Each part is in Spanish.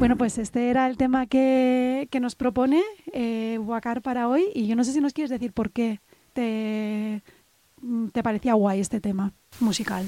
Bueno, pues este era el tema que nos propone Bubacar para hoy, y yo no sé si nos quieres decir por qué te parecía guay este tema musical.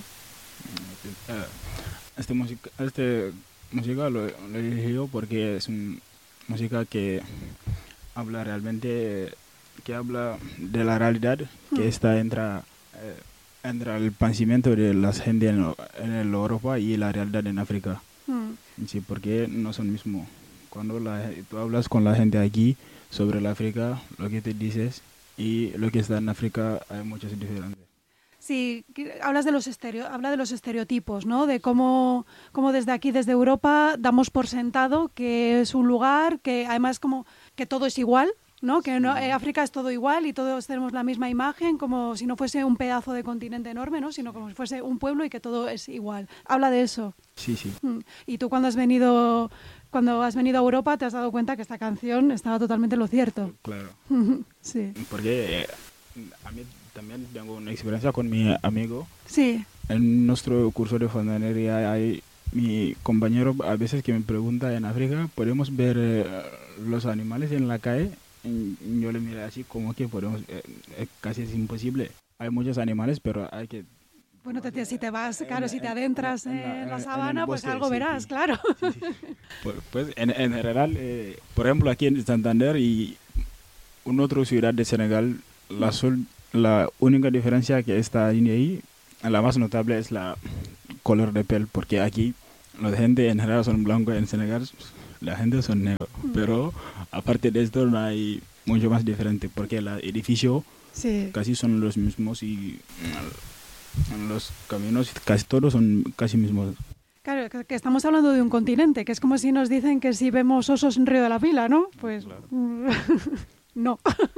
Música lo elegí yo porque es una música que habla realmente, que habla de la realidad que está entre el pensamiento de la gente en Europa y la realidad en África. Sí, porque no son mismos. Cuando tú hablas con la gente aquí sobre la África, lo que te dices y lo que está en África hay muchas diferencias. Sí, habla de los estereotipos, ¿no? De cómo desde aquí, desde Europa, damos por sentado que es un lugar que además como que todo es igual, ¿no? Que no, África es todo igual y todos tenemos la misma imagen, como si no fuese un pedazo de continente enorme, ¿no? Sino como si fuese un pueblo y que todo es igual. Habla de eso. Sí, sí. Y tú cuando has venido a Europa te has dado cuenta que esta canción estaba totalmente en lo cierto. Claro. Sí. Porque a mí también tengo una experiencia con mi amigo. Sí. En nuestro curso de fontanería hay mi compañero a veces que me pregunta en África, ¿podemos ver los animales en la calle? Y yo le miré así como que podemos, casi es imposible. Hay muchos animales, pero hay que... Bueno, si te vas, claro, si te adentras en la sabana, pues algo sí, verás, sí. claro. Sí, sí. Pues en general, por ejemplo, aquí en Santander y una otra ciudad de Senegal, la única diferencia que está ahí, la más notable es la color de piel, porque aquí la gente en general son blancos, en Senegal la gente son negros, pero aparte de esto no hay mucho más diferente, porque los edificios casi son los mismos y los caminos casi todos son casi mismos. Claro, que estamos hablando de un continente, que es como si nos dicen que si vemos osos en Río de la Pila, ¿no? Pues claro. No.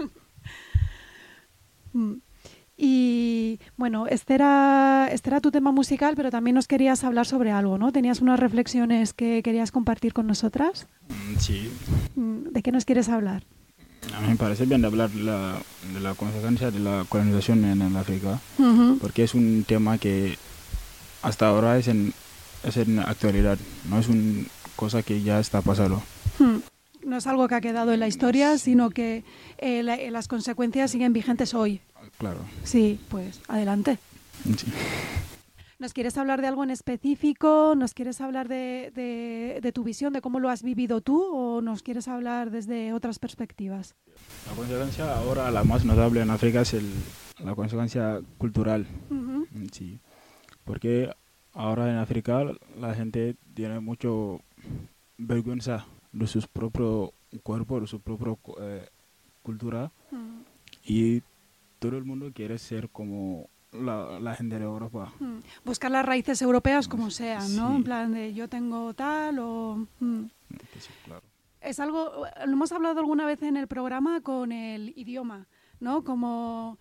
Y bueno, este era tu tema musical, pero también nos querías hablar sobre algo, ¿no? ¿Tenías unas reflexiones que querías compartir con nosotras? Sí. ¿De qué nos quieres hablar? A mí me parece bien hablar de la consecuencia de la colonización en el África, porque es un tema que hasta ahora es en actualidad, no es una cosa que ya está pasando. No es algo que ha quedado en la historia, sino que las consecuencias siguen vigentes hoy. Claro. Sí, pues adelante. Sí. ¿Nos quieres hablar de algo en específico? ¿Nos quieres hablar de tu visión, de cómo lo has vivido tú? ¿O nos quieres hablar desde otras perspectivas? La consecuencia ahora, la más notable en África es la consecuencia cultural. Sí. Porque ahora en África la gente tiene mucho vergüenza de sus propios cuerpos, de su propia cultura, y todo el mundo quiere ser como la gente de Europa. Buscar las raíces europeas como sean, ¿no? Sí. En plan de yo tengo tal o... Sí, claro. Es algo, lo hemos hablado alguna vez en el programa con el idioma, ¿no? Como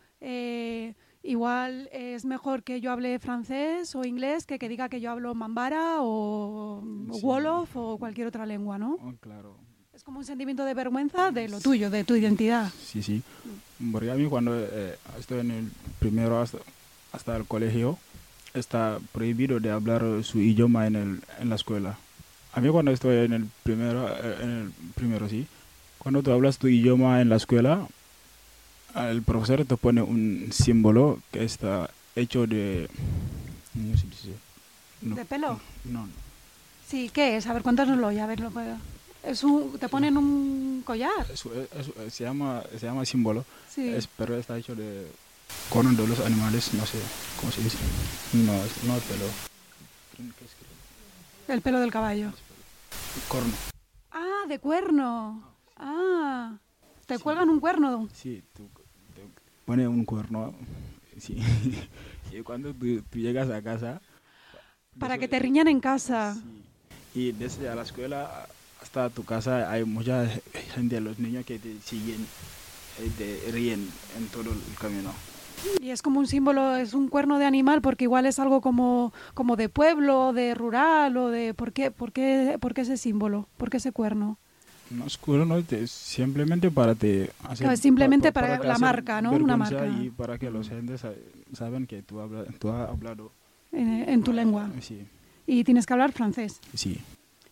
igual es mejor que yo hable francés o inglés que diga que yo hablo mambara o wolof o cualquier otra lengua, ¿no? Oh, claro. Es como un sentimiento de vergüenza de lo tuyo, de tu identidad. Sí, sí. Porque a mí cuando estoy en el primero hasta el colegio, está prohibido de hablar su idioma en la escuela. A mí cuando estoy en el primero sí, cuando tú hablas tu idioma en la escuela, el profesor te pone un símbolo que está hecho de... ¿Cómo se dice? No. ¿De pelo? No. Sí, ¿qué es? A ver, cuéntanoslo ya, a ver, te ponen un collar. Se llama símbolo, Sí. pero está hecho de corno de los animales, no sé cómo se dice. No es pelo. El pelo del caballo. Corno. Ah, de cuerno. Ah, te cuelgan un cuerno. Sí, te pone un cuerno. Sí. Y cuando tú llegas a casa... Para que te riñan en casa. Sí. Y desde a la escuela hasta tu casa hay mucha gente, los niños que te siguen, te ríen en todo el camino. Y es como un símbolo, es un cuerno de animal porque igual es algo como de pueblo, de rural o de... ¿Por qué ese símbolo? ¿Por qué ese cuerno? No es cuerno, simplemente para te hacer... Claro, simplemente para la marca, ¿no? Una marca. Y para que los gentes saben que tú has hablado. En tu lengua. Sí. Y tienes que hablar francés. Sí.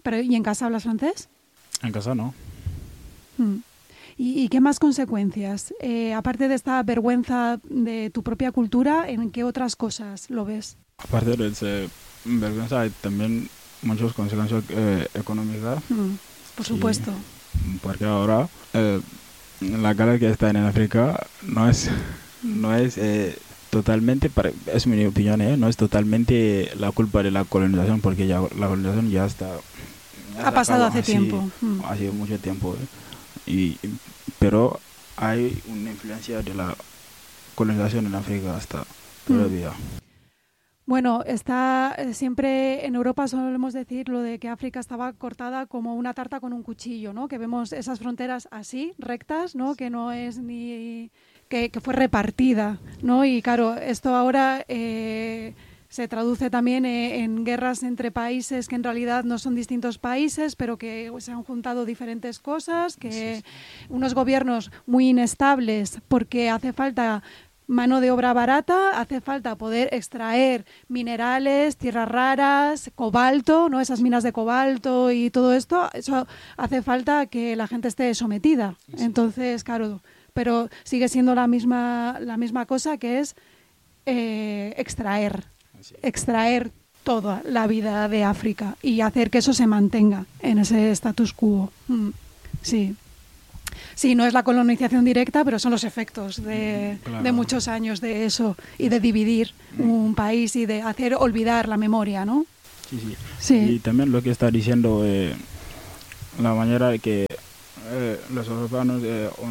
Pero, ¿y en casa hablas francés? En casa no. ¿Y qué más consecuencias? Aparte de esta vergüenza de tu propia cultura, ¿en qué otras cosas lo ves? Aparte de esa vergüenza, hay también muchas consecuencias económicas. Por supuesto. Porque ahora la guerra que está en África no es totalmente, es mi opinión, no es totalmente la culpa de la colonización, porque ya la colonización ya está... Ha pasado hace tiempo. Hace mucho tiempo. Pero hay una influencia de la colonización en África hasta todavía. Bueno, está siempre en Europa solemos decir lo de que África estaba cortada como una tarta con un cuchillo, ¿no? Que vemos esas fronteras así, rectas, ¿no? Que no es ni... que fue repartida, ¿no? Y claro, esto ahora se traduce también en guerras entre países que en realidad no son distintos países, pero que se han juntado diferentes cosas, que unos gobiernos muy inestables porque hace falta mano de obra barata, hace falta poder extraer minerales, tierras raras, cobalto, ¿no? Esas minas de cobalto y todo esto, eso hace falta que la gente esté sometida. Entonces, claro, pero sigue siendo la misma cosa, que es extraer toda la vida de África y hacer que eso se mantenga en ese status quo. Sí. Sí, no es la colonización directa, pero son los efectos de muchos años de eso y de dividir un país y de hacer olvidar la memoria, ¿no? Sí. Y también lo que está diciendo, la manera de que los europeos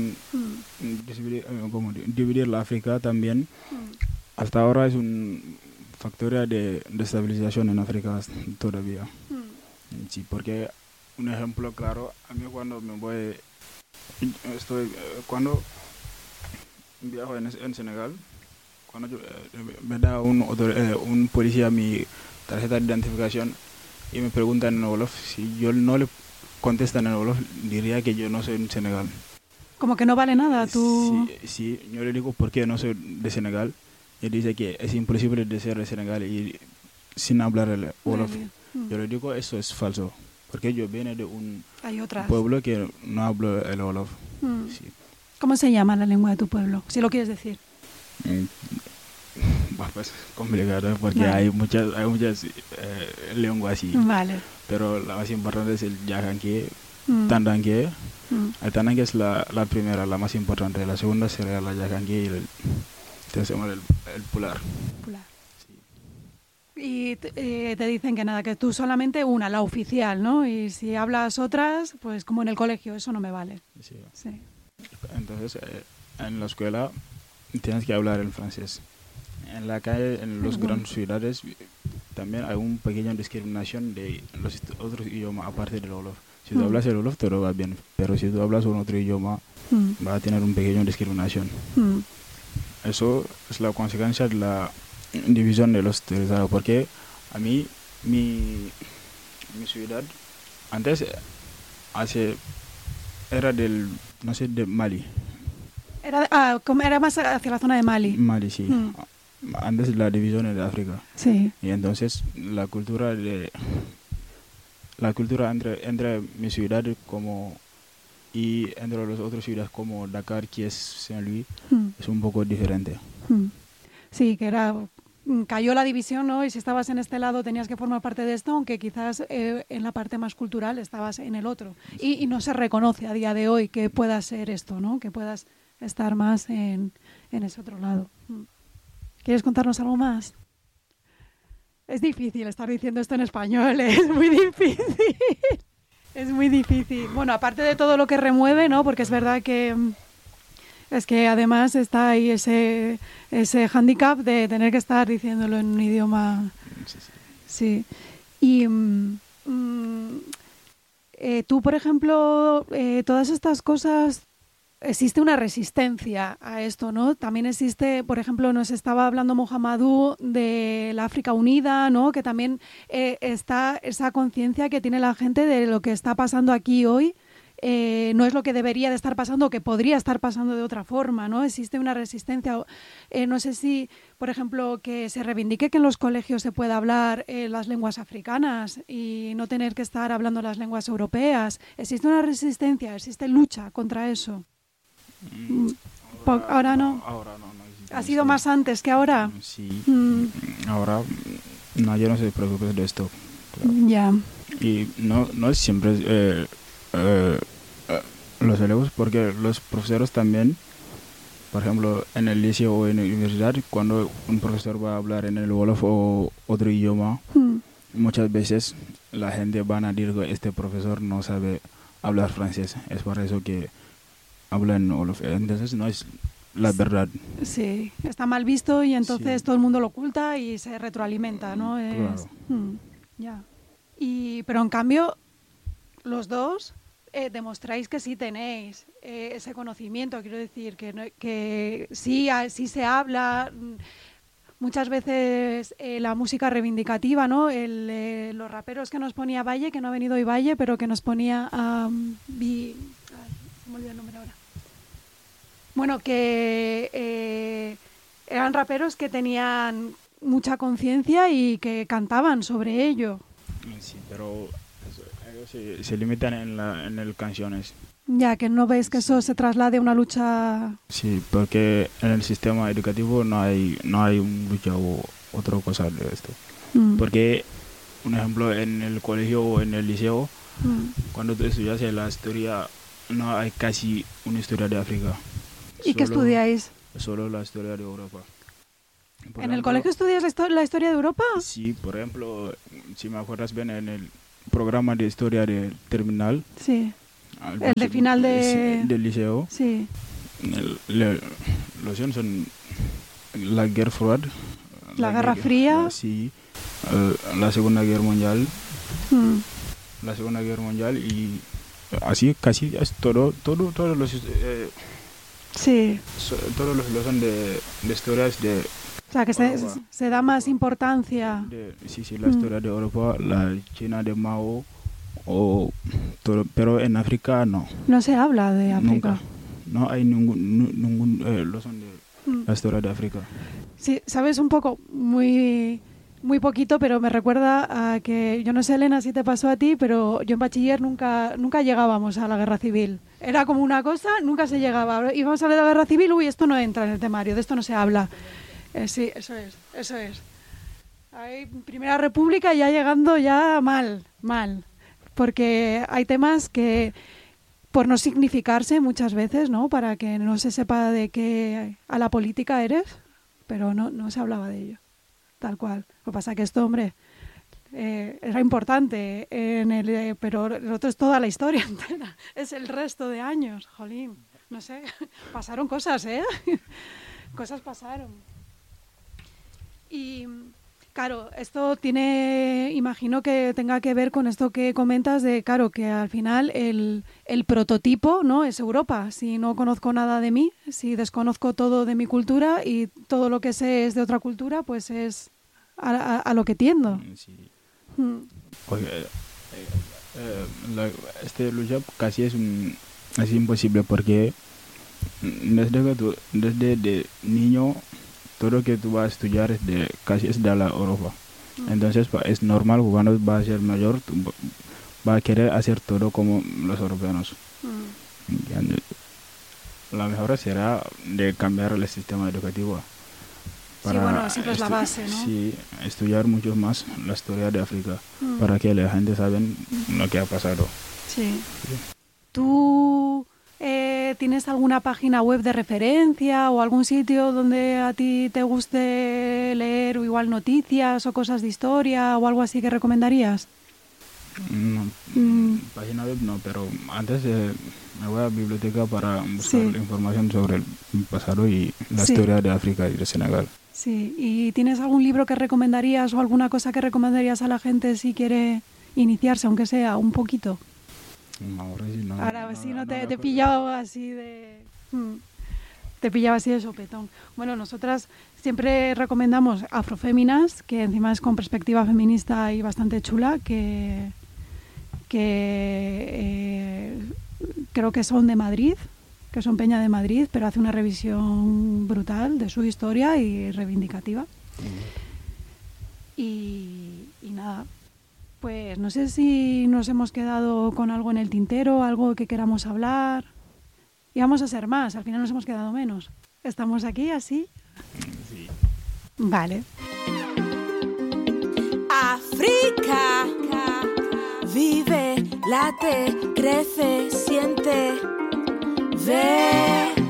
dividir la África también, hasta ahora es un factor de estabilización en África todavía. Sí, porque un ejemplo claro, a mí cuando me voy... cuando viajo en Senegal, cuando me da un policía mi tarjeta de identificación y me preguntan en Wolof, si yo no le contestan en Wolof, diría que yo no soy de Senegal. Como que no vale nada, tú... Sí, yo le digo por qué no soy de Senegal, y dice que es imposible de ser de Senegal y sin hablar el Wolof. Yo le digo, eso es falso. Porque yo vengo de un pueblo que no hablo el Wolof. Sí. ¿Cómo se llama la lengua de tu pueblo? Si lo quieres decir. Pues complicado porque hay muchas lenguas así. Vale. Pero la más importante es el Yakanké, Tandanké. El Tandanké es la primera, la más importante. La segunda sería la Yakanké y el tercero el Pular. Y te dicen que nada, que tú solamente una, la oficial, ¿no? Y si hablas otras, pues como en el colegio, eso no me vale. Sí. Entonces, en la escuela tienes que hablar el francés. En la calle, en las grandes ciudades, también hay una pequeña discriminación de los otros idiomas aparte del Wolof. Si tú hablas el Wolof, todo va bien, pero si tú hablas un otro idioma, va a tener una pequeña discriminación. Eso es la consecuencia de la división de los territorios, porque a mí mi ciudad antes era del, no sé, de Mali. Era más hacia la zona de Mali. Mali, sí. Antes la división de África. Sí. Y entonces la cultura entre mi ciudad y entre las otras ciudades como Dakar, que es Saint-Louis, es un poco diferente. Sí, que cayó la división, ¿no? Y si estabas en este lado tenías que formar parte de esto, aunque quizás en la parte más cultural estabas en el otro. Y no se reconoce a día de hoy que pueda ser esto, ¿no? Que puedas estar más en ese otro lado. ¿Quieres contarnos algo más? Es difícil estar diciendo esto en español, es muy difícil. Es muy difícil. Bueno, aparte de todo lo que remueve, ¿no? Porque es verdad que... Es que además está ahí ese hándicap de tener que estar diciéndolo en un idioma... Sí. Y tú, por ejemplo, todas estas cosas, existe una resistencia a esto, ¿no? También existe, por ejemplo, nos estaba hablando Mohamedou de la África Unida, ¿no? Que también está esa conciencia que tiene la gente de lo que está pasando aquí hoy, no es lo que debería de estar pasando o que podría estar pasando de otra forma, ¿no? Existe una resistencia. No sé si, por ejemplo, que se reivindique que en los colegios se pueda hablar las lenguas africanas y no tener que estar hablando las lenguas europeas. Existe una resistencia, existe lucha contra eso. Ahora no. Ahora no existe. ¿Ha sido más antes que ahora? Sí. Ahora nadie no se preocupa de esto. Claro. Ya. Y no es siempre los alumnos, porque los profesores también, por ejemplo, en el liceo o en la universidad, cuando un profesor va a hablar en el Wolof o otro idioma, muchas veces la gente van a decir que este profesor no sabe hablar francés. Es por eso que habla en Wolof. Entonces no es la verdad. Sí, está mal visto y entonces Sí. todo el mundo lo oculta y se retroalimenta, ¿no? Claro. Ya. Pero en cambio, los dos demostráis que sí tenéis ese conocimiento. Quiero decir que sí se habla. Muchas veces la música reivindicativa, ¿no? Los raperos que nos ponía Valle, que no ha venido hoy Valle, pero que nos ponía se me olvidó el nombre ahora. Bueno, que eran raperos que tenían mucha conciencia y que cantaban sobre ello. Sí, pero ellos se limitan en el canciones. Ya, que no veis que eso se traslade a una lucha. Sí, porque en el sistema educativo no hay un lucha o otra cosa de esto. Porque, un ejemplo, en el colegio o en el liceo, cuando tú estudias la historia, no hay casi una historia de África. ¿Y qué estudiáis? Solo la historia de Europa. ¿En el colegio estudias la historia de Europa? Sí, por ejemplo, si me acuerdas bien, en el programa de historia del terminal. Sí. El de final del liceo. Sí. Los son la Guerra Fría. La Guerra Fría. Sí. La Segunda Guerra Mundial. La Segunda Guerra Mundial y así casi es todos los sí. Todos los son de historias de. O sea, que se da más importancia. Sí, la historia de Europa, la China de Mao, pero en África no. No se habla de África. Nunca. No hay ningún son de la historia de África. Sí, sabes un poco, muy poquito, pero me recuerda a que, yo no sé, Elena, si te pasó a ti, pero yo en bachiller nunca llegábamos a la guerra civil. Era como una cosa, nunca se llegaba. Íbamos a hablar de la guerra civil, esto no entra en el temario, de esto no se habla. Sí, eso es. Hay Primera República ya llegando ya mal, porque hay temas que, por no significarse muchas veces, ¿no? Para que no se sepa de qué a la política eres, pero no se hablaba de ello, tal cual. Lo que pasa es que esto, hombre, era importante, pero el otro es toda la historia entera, es el resto de años, jolín, no sé, pasaron cosas, cosas pasaron. Y claro, esto imagino que tenga que ver con esto que comentas de, claro, que al final el prototipo, ¿no? Es Europa. Si no conozco nada de mí, si desconozco todo de mi cultura y todo lo que sé es de otra cultura, pues es a lo que tiendo. Sí. Este lucha casi es imposible porque desde de niño todo lo que tú vas a estudiar casi es de la Europa. Entonces es normal que cuando vas a ser mayor tú vas a querer hacer todo como los europeos. La mejor será de cambiar el sistema educativo. Sí, bueno, siempre es la base, ¿no? Sí, estudiar mucho más la historia de África para que la gente sabe lo que ha pasado. Sí. ¿Tú tienes alguna página web de referencia o algún sitio donde a ti te guste leer o igual noticias o cosas de historia o algo así que recomendarías? No, página web no, pero antes me voy a la biblioteca para buscar información sobre el pasado y la historia de África y de Senegal. Sí, ¿y tienes algún libro que recomendarías o alguna cosa que recomendarías a la gente si quiere iniciarse, aunque sea un poquito? Ahora sí no te pillaba así de... Te pillaba así de sopetón. Bueno, nosotras siempre recomendamos Afroféminas, que encima es con perspectiva feminista y bastante chula, que creo que son de Madrid, que son Peña de Madrid, pero hace una revisión brutal de su historia y reivindicativa. Y nada, pues no sé si nos hemos quedado con algo en el tintero, algo que queramos hablar. Y vamos a ser más, al final nos hemos quedado menos. ¿Estamos aquí así? Sí. Vale. África, vive, late, crece, siente, ve.